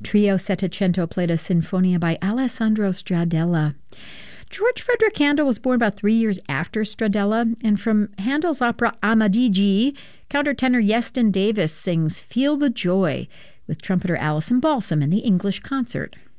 Trio Settecento played a sinfonia by Alessandro Stradella. George Frederick Handel was born about 3 years after Stradella, and from Handel's opera Amadigi, countertenor Yeston Davis sings Feel the Joy with trumpeter Alison Balsam in the English concert.